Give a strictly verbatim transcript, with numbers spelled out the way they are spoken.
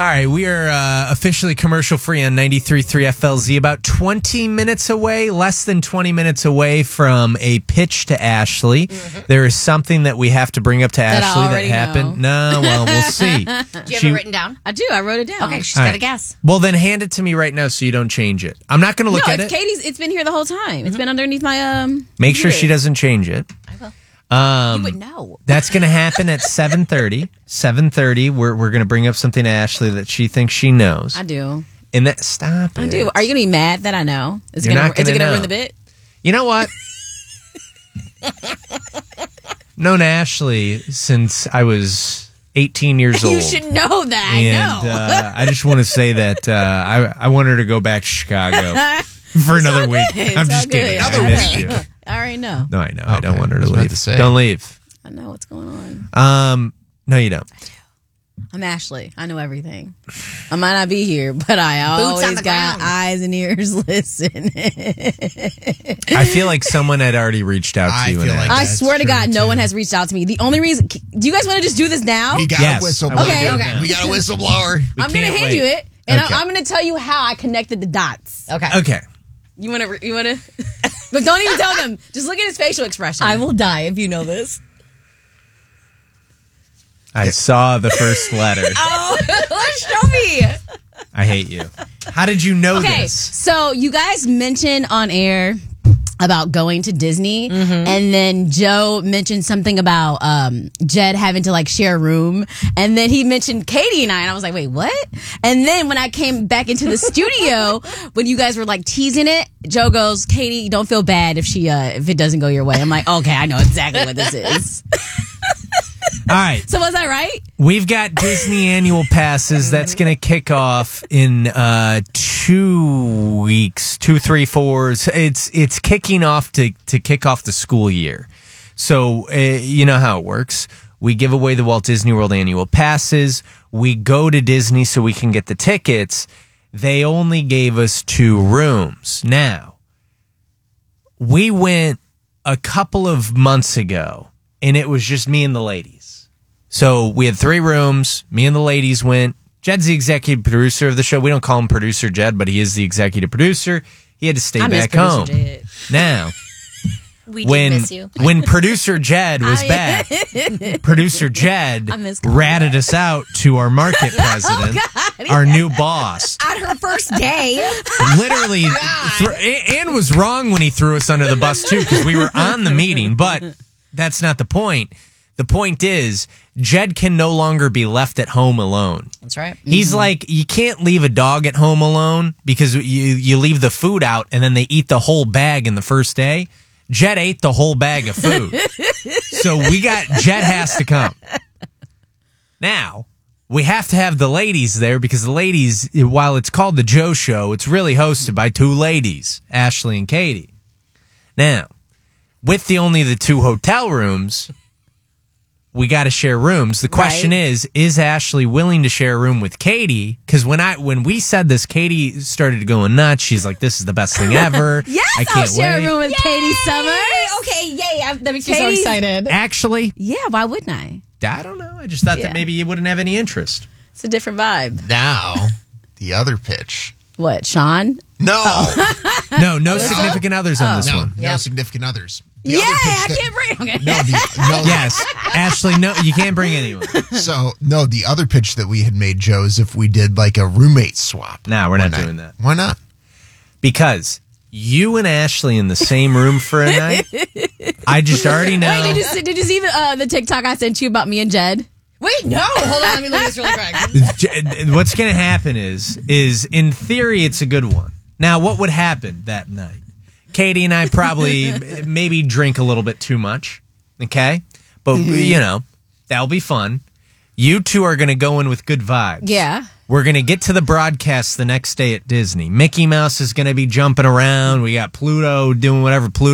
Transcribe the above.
right, we are uh, officially commercial free on ninety-three point three F L Z. About twenty minutes away, less than twenty minutes away from a pitch to Ashley. Mm-hmm. There is something that we have to bring up to that Ashley that happened. Know. No, well, we'll see. Do you have she, it written down? I do. I wrote it down. Okay, she's All got right. to guess. Well, then hand it to me right now so you don't change it. I'm not going to look no, at it's it. Katie's. It's been here the whole time. It's been underneath my um. Make sure computer. she doesn't change it. I will. Um, You would know. That's going to happen at seven thirty. seven thirty, we're, we're going to bring up something to Ashley that she thinks she knows. I do. And that, stop it. I do. Are you gonna be mad that I know? Is it You're gonna, not is it gonna gonna know. ruin the bit? You know what? Known Ashley since I was eighteen years old. You should know that. I And know. uh, I just want to say that uh, I, I want her to go back to Chicago for another all week. good. It's I'm all just good. kidding. Another I missed week. you. I already know. No, I know. I don't Okay, want her I to was about leave. to say. Don't leave. I know what's going on. Um, no, you don't. I'm Ashley. I know everything. I might not be here, but I on always the got ground. eyes and ears listening. I feel like someone had already reached out to I you. feel and like asked. I That's swear to true, God, no too. one has reached out to me. The only reason, do you guys want to just do this now? We got Yes, a I whistleblower. wanna Okay, do it okay. now. We got a whistleblower. We I'm going to can't hand wait. you it, and Okay. I, I'm going to tell you how I connected the dots. Okay. Okay. You want to? You want to? But don't even tell them. Just look at his facial expression. I will die if you know this. I saw the first letter. Oh, show me. I hate you. How did you know Okay, this? so you guys mentioned on air about going to Disney, Mm-hmm. and then Joe mentioned something about um, Jed having to like share a room, and then he mentioned Katie and I, and I was like, wait, what? And then when I came back into the studio, when you guys were like teasing it, Joe goes, Katie, don't feel bad if she uh, if it doesn't go your way. I'm like, okay, I know exactly what this is. All right. So was I right? We've got Disney annual passes. That's going to kick off in uh, two weeks, two, three, four. It's it's kicking off to, to kick off the school year. So uh, you know how it works. We give away the Walt Disney World annual passes. We go to Disney so we can get the tickets. They only gave us two rooms. Now, we went a couple of months ago, and it was just me and the ladies. So we had three rooms. Me and the ladies went. Jed's the executive producer of the show. We don't call him producer Jed, but he is the executive producer. He had to stay I miss back producer home. Jed. Now, We did when miss you. when producer Jed was I- back, producer Jed I miss calling ratted us out to our market president, our new boss. On her first day. Literally, th- and was wrong when he threw us under the bus too, because we were on the meeting. But that's not the point. The point is, Jed can no longer be left at home alone. That's right. He's like, you can't leave a dog at home alone because you you leave the food out and then they eat the whole bag in the first day. Jed ate the whole bag of food. So we got, Jed has to come. Now, we have to have the ladies there because the ladies, while it's called the Joe Show, it's really hosted by two ladies, Ashley and Katie. Now, with the only the two hotel rooms, we got to share rooms. The question Right. is, is Ashley willing to share a room with Katie? Because when I when we said this, Katie started going nuts. She's like, "This is the best thing ever." Yes, I I'll can't share wait. a room with Katie Summers. Okay, yay. I, that makes me Katie's- so excited. Actually, Yeah, why wouldn't I? I don't know. I just thought Yeah. that maybe you wouldn't have any interest. It's a different vibe. Now, the other pitch. What, Sean? No, No, no significant others on this no, one. no significant others. The Yeah, other pitch I that- can't bring. Okay. No, the, no, Yes, Ashley. No, you can't bring anyone. So no, the other pitch that we had made, Joe, is if we did like a roommate swap. No, we're one not night. doing that Why not? because you and Ashley in the same room for a night. I just already know. Wait, did you see, did you see the, uh, the TikTok I sent you about me and Jed? Wait, no. Hold on. Let me look at this really quick. J- What's going to happen is, is in theory, it's a good one. Now, what would happen that night? Katie and I probably maybe drink a little bit too much, okay? But, you know, that'll be fun. You two are going to go in with good vibes. Yeah. We're going to get to the broadcast the next day at Disney. Mickey Mouse is going to be jumping around. We got Pluto doing whatever Pluto